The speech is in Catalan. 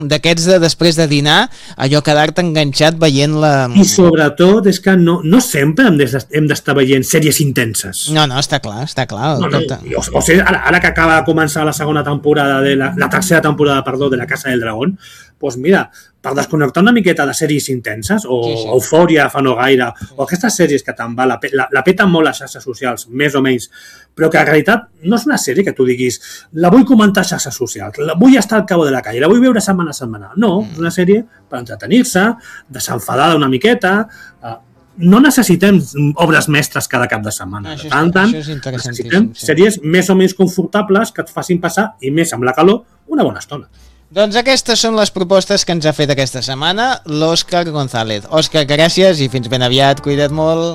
d'aquests de després de dinar, allò quedar-te enganxat veient la... I sobretot és que no sempre hem d'estar veient sèries intenses. No, està clar. O sigui, ara que acaba de començar la segona temporada, la tercera temporada, perdó, de La Casa del Dragón, doncs mira, per desconnectar una miqueta de sèries intenses, o sí. Eufòria fa no gaire, o aquestes sèries que tant va, la peten molt les xarxes socials, més o menys, però que en realitat no és una sèrie que tu diguis la vull comentar a xarxes socials, la vull estar al cabo de la calle, la vull veure setmana a setmana. No, és una sèrie per entretenir-se, desenfadada una miqueta, no necessitem obres mestres cada cap de setmana. Necessitem sèries més o menys confortables que et facin passar, i més amb la calor, una bona estona. Doncs aquestes són les propostes que ens ha fet aquesta setmana l'Òscar González. Òscar, gràcies i fins ben aviat, cuida't molt.